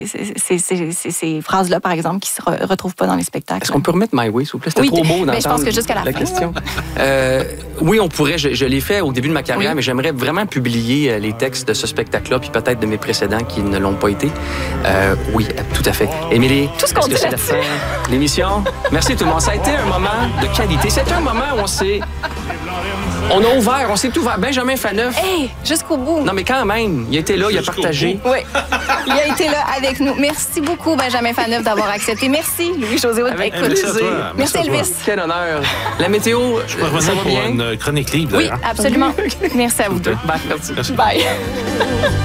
ces phrases-là, par exemple, qui ne se retrouvent pas dans les spectacles. Est-ce qu'on peut remettre My Way, s'il vous plaît? C'était trop beau d'entendre je pense que jusqu'à la fin. question. Oui, on pourrait. Je l'ai fait au début de ma carrière, mais j'aimerais vraiment publier les textes de ce spectacle-là, puis peut-être de mes précédents qui ne l'ont pas été. Oui, tout à fait. Émilie, tout ce qu'on dit c'est la fin de l'émission? Merci tout le monde. Ça a été un moment de qualité. C'était un moment où on a ouvert, on s'est ouvert. Benjamin Faneuf. Hey, jusqu'au bout. Non, mais quand même, il a été là, il a partagé. Oui, il a été là avec nous. Merci beaucoup, Benjamin Faneuf, d'avoir accepté. Merci, Louis-José Hood. Avec plaisir. Merci, Elvis. Quel honneur. La météo, ça va bien? Une chronique libre. Oui, absolument. Merci à vous deux. Bye, merci. Bye.